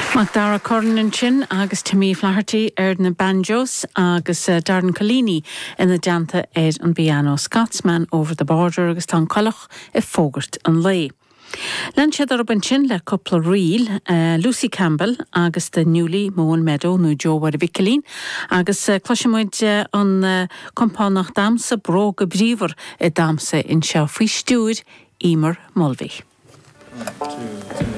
Mac Dara Cornan sin agus Timmy Flaherty na banjos agus Darren Collini ina deanta an piano Scotsman over the border agus tá colach fógart an lei. Len siad ar an sin le coppla riil Lucy Campbell agus the newly Moan Meadow nó Joe Warwickline agus cloisimuid an compánach damsa bro go bríomhar damsa in seo faoi stúid Emer Mulvey. 1, 2, 3.